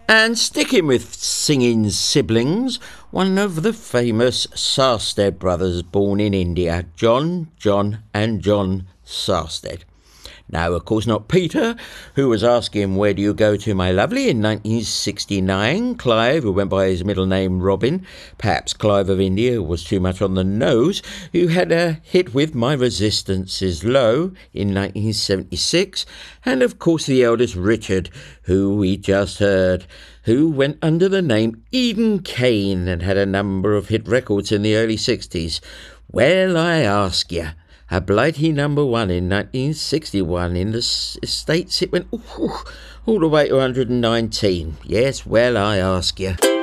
And sticking with singing siblings, one of the famous Sarstedt brothers born in India, John and John Sarstedt. Now, of course, not Peter, who was asking, "Where do you go to, my lovely?" in 1969. Clive, who went by his middle name Robin, perhaps Clive of India was too much on the nose, who had a hit with "My Resistance Is Low" in 1976. And, of course, the eldest Richard, who we just heard, who went under the name Eden Kane and had a number of hit records in the early 60s. Well, I ask you, a Blighty #1 in 1961. In the States, it went all the way to 119. Yes, well, I ask you.